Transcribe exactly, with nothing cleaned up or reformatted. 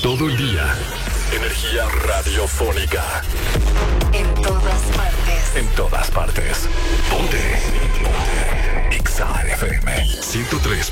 todo el día. Energía radiofónica. En todas partes. En todas partes. Ponte. Ponte. Exa F M ciento tres